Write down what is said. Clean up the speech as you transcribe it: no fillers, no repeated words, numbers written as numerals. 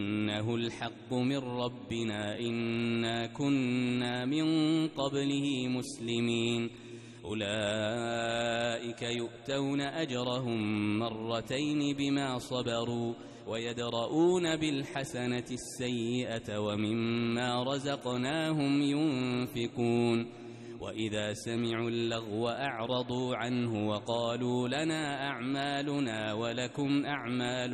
إنه الحق من ربنا إنا كنا من قبله مسلمين أولئك يؤتون أجرهم مرتين بما صبروا ويدرؤون بالحسنة السيئة ومما رزقناهم ينفقون وإذا سمعوا اللغو أعرضوا عنه وقالوا لنا أعمالنا ولكم أعمالكم